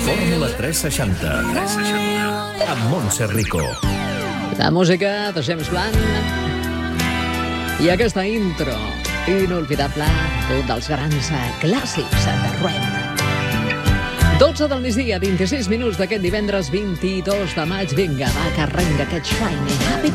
Fórmula 360. Amb Montse Rico. La música de James Blunt i aquesta intro inolvidable d'un dels grans clàssics de Ruem. 12 del migdia, 26 minuts d'aquest divendres 22 de maig. Vinga, va, que arrenca aquest Shiny Happy